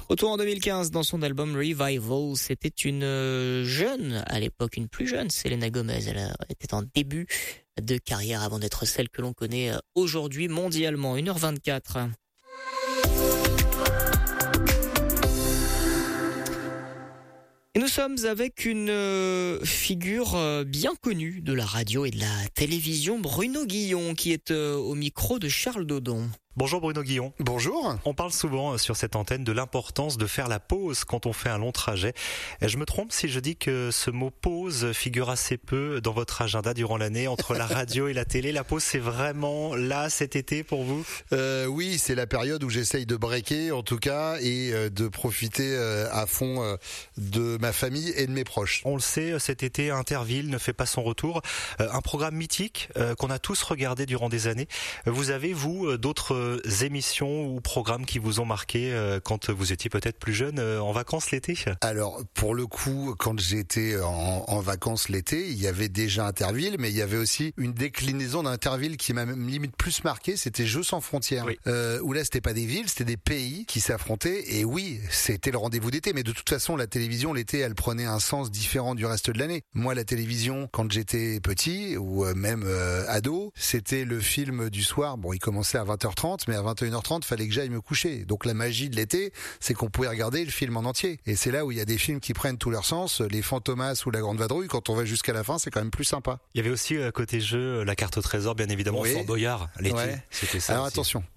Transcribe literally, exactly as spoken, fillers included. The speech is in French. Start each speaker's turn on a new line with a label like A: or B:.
A: Retour en deux mille quinze dans son album Revival, c'était une jeune, à l'époque une plus jeune, Selena Gomez. Elle était en début de carrière avant d'être celle que l'on connaît aujourd'hui mondialement. une heure vingt-quatre. Et nous sommes avec une euh, figure euh, bien connue de la radio et de la télévision, Bruno Guillon, qui est euh, au micro de Charles Dodon.
B: Bonjour Bruno Guillon.
C: Bonjour.
B: On parle souvent sur cette antenne de l'importance de faire la pause quand on fait un long trajet. Je me trompe si je dis que ce mot pause figure assez peu dans votre agenda durant l'année entre la radio et la télé. La pause, c'est vraiment là cet été pour vous ?
C: euh, Oui, c'est la période où j'essaye de breaker en tout cas et euh, de profiter euh, à fond euh, de ma famille et de mes proches.
B: On le sait, cet été, Interville ne fait pas son retour. Euh, un programme mythique euh, qu'on a tous regardé durant des années. Vous avez, vous, d'autres émissions ou programmes qui vous ont marqué euh, quand vous étiez peut-être plus jeune euh, en vacances l'été ?
C: Alors pour le coup, quand j'étais en, en vacances l'été, il y avait déjà Interville, mais il y avait aussi une déclinaison d'Interville qui m'a même limite plus marqué, c'était Jeux sans frontières.
B: Oui.
C: Euh, où là c'était pas des villes, c'était des pays qui s'affrontaient et oui, c'était le rendez-vous d'été, mais de toute façon la télévision l'été elle prenait un sens différent du reste de l'année. Moi la télévision quand j'étais petit ou euh, même euh, ado, c'était le film du soir, bon il commençait à vingt heures trente mais à vingt et une heures trente, fallait que j'aille me coucher. Donc la magie de l'été, c'est qu'on pouvait regarder le film en entier. Et c'est là où il y a des films qui prennent tout leur sens. Les Fantomas ou La Grande Vadrouille, quand on va jusqu'à la fin, c'est quand même plus sympa.
B: Il y avait aussi euh, côté jeu la carte au trésor, bien évidemment,
C: oui.
B: Fort Boyard l'été.
C: Ouais.
B: C'était ça.
C: Alors
B: aussi.
C: attention,